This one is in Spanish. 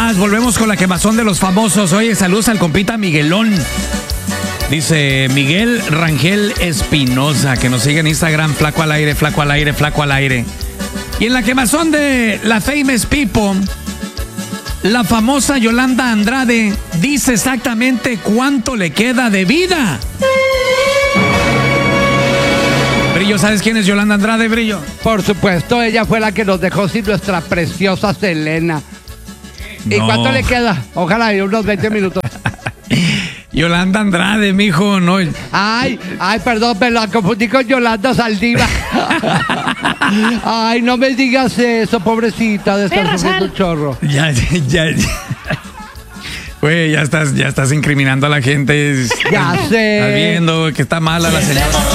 más. Volvemos con la quemazón de los famosos. Oye, saludos al compita Miguelón. Dice Miguel Rangel Espinosa, que nos sigue en Instagram, flaco al aire, flaco al aire, flaco al aire. Y en la quemazón de la Famous People, la famosa Yolanda Andrade dice exactamente cuánto le queda de vida. Brillo, ¿sabes quién es Yolanda Andrade, Brillo? Por supuesto, ella fue la que nos dejó sin nuestra preciosa Selena. ¿Y No. cuánto le queda? Ojalá y unos 20 minutos. Yolanda Andrade, mijo, no. Ay, perdón, me la confundí con Yolanda Saldívar. Ay, no me digas eso, pobrecita, de estar sufriendo un chorro. Ya. Güey, ya estás incriminando a la gente. Ya sé. Estás viendo que está mala la señora.